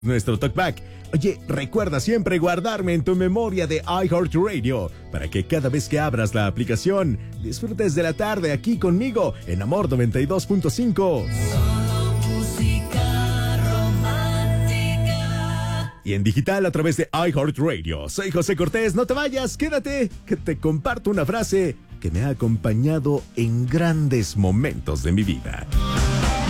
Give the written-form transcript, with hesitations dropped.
nuestro talkback. Oye, recuerda siempre guardarme en tu memoria de iHeartRadio para que cada vez que abras la aplicación disfrutes de la tarde aquí conmigo en Amor 92.5. Y en digital a través de iHeartRadio. Soy José Cortés, no te vayas, quédate, que te comparto una frase que me ha acompañado en grandes momentos de mi vida.